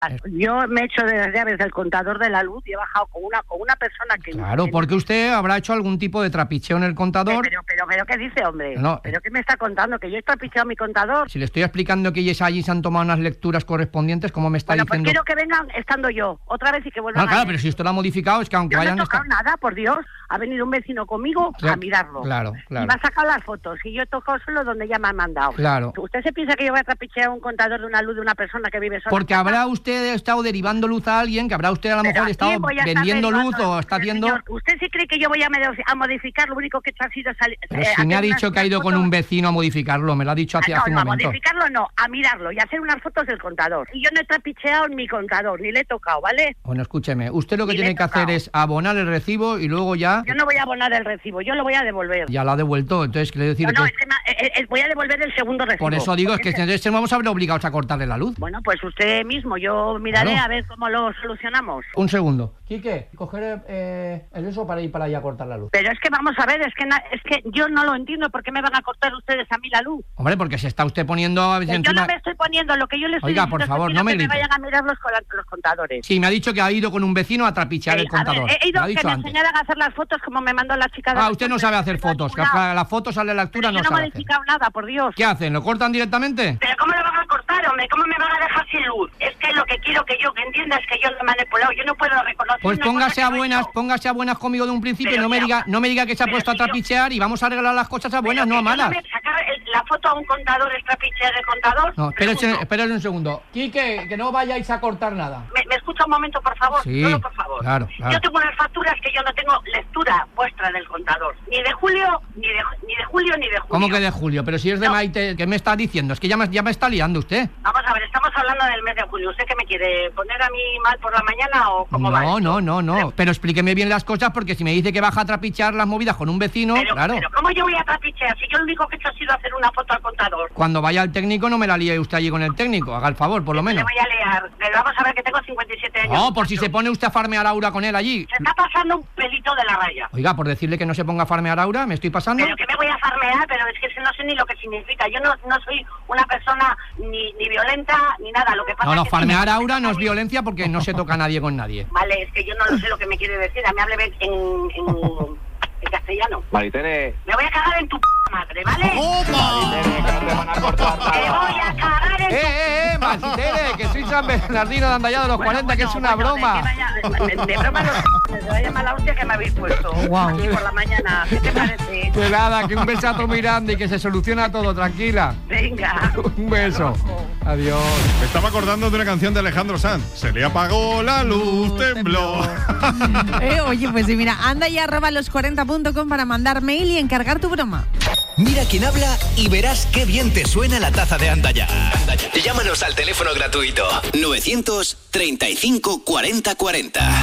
Yo me he hecho de las llaves del contador de la luz y he bajado con una persona que... Claro, porque usted habrá hecho algún tipo de trapicheo en el contador. Pero ¿qué dice, hombre? No. ¿Pero qué me está contando? ¿Que yo he trapicheado mi contador? Si le estoy explicando que ellos allí se han tomado unas lecturas correspondientes, ¿cómo me está diciendo? Pues quiero que vengan estando yo, otra vez y que vuelvan claro, pero si usted lo ha modificado, es que aunque vayan... No he tocado nada, por Dios. Ha venido un vecino conmigo a mirarlo. Claro. Y me ha sacado las fotos y yo he tocado solo donde ya me han mandado. Claro. ¿Usted se piensa que yo voy a trapichear un contador de una luz de una persona que vive sola? Porque habrá usted estado derivando luz a alguien, que habrá usted a lo mejor estado vendiendo luz o está haciendo... Señor, ¿usted sí cree que yo voy a modificar? Lo único que he hecho ha sido salir... Pero si me ha dicho que ha ido con un vecino a modificarlo, me lo ha dicho hace un momento. No, a modificarlo no, a mirarlo y a hacer unas fotos del contador. Y yo no he trapicheado en mi contador, ni le he tocado, ¿vale? Bueno, escúcheme, usted lo que tiene que hacer es abonar el recibo y luego ya... Yo no voy a abonar el recibo, yo lo voy a devolver. Ya lo ha devuelto, entonces quiere decir que... es que voy a devolver el segundo recibo. Por eso digo, es que entonces vamos a ver obligados a cortarle la luz. Bueno, pues usted mismo, yo miraré a ver cómo lo solucionamos. Un segundo. Quique, coger el eso para ir para allá a cortar la luz. Pero es que vamos a ver, es que yo no lo entiendo, ¿por qué me van a cortar ustedes a mí la luz? Hombre, porque se está usted poniendo... Yo no me estoy poniendo, lo que yo le estoy diciendo, por favor, no me grite. Que me vayan a mirar los contadores. Sí, me ha dicho que ha ido con un vecino a trapichear el contador. He ido que me enseñaran a hacer las fotos como me mandó la chica de... usted no sabe hacer fotos, que las fotos a la lectura no sabe hacer. Yo no he modificado nada, por Dios. ¿Qué hacen? ¿Lo cortan directamente? ¿Pero cómo lo van a cortar, hombre? ¿Cómo me van a dejar sin luz? Es que lo que quiero que entienda es que yo lo he manipulado, yo no puedo reconocer... Pues póngase a buenas conmigo de un principio, no me diga que se ha puesto a trapichear y vamos a arreglar las cosas a buenas, no a malas. ¿Sacar la foto a un contador es trapichear el contador? No, espérese un segundo. Quique, que no vayáis a cortar nada. ¿Me escucha un momento, por favor? Sí, solo, por favor. Claro. Yo tengo unas facturas que yo no tengo lectura vuestra del contador. Ni de julio, ni de julio. ¿Cómo que de julio? Pero si es de Maite, ¿qué me está diciendo? Es que ya me está liando usted. Vamos a ver, estamos hablando del mes de julio. ¿Usted qué me quiere poner a mí mal por la mañana o cómo va? No. Pero explíqueme bien las cosas, porque si me dice que baja a trapichear las movidas con un vecino, claro. Pero ¿cómo yo voy a trapichear si yo lo único que he hecho ha sido hacer una foto al contador? Cuando vaya al técnico no me la líe usted allí con el técnico, haga el favor, por lo menos. Me voy a liar, pero vamos a ver que tengo 57 años. No, por si se pone usted a farmear Aura con él allí. Se está pasando un pelito de la raya. Oiga, por decirle que no se ponga a farmear Aura, ¿me estoy pasando? Pero que me voy a farmear, pero es que no sé ni lo que significa. Yo no soy una persona ni violenta ni nada. Lo que pasa es que farmear Aura no es violencia porque no se toca a nadie con nadie. Vale, es que yo no lo sé lo que me quiere decir. A mí hable en castellano. Maritene. Me voy a cagar en tu madre, ¿vale? Maritene, que no te van a cortar nada. Me voy a cagar en tu... Maritene, que soy San Bernardino de Andallado de los 40, que es una broma. De broma se va a llamar la hostia que me habéis puesto. Wow. Por la mañana. ¿Qué te parece? De nada, que un besazo muy grande y que se soluciona todo, tranquila. Venga. Un beso. Adiós. Me estaba acordando de una canción de Alejandro Sanz. Se le apagó la luz, tembló. Oye, pues sí, mira, anda y @los40.com para mandar mail y encargar tu broma. Mira quién habla y verás qué bien te suena la taza de Anda Ya. Llámanos al teléfono gratuito 935 40 40.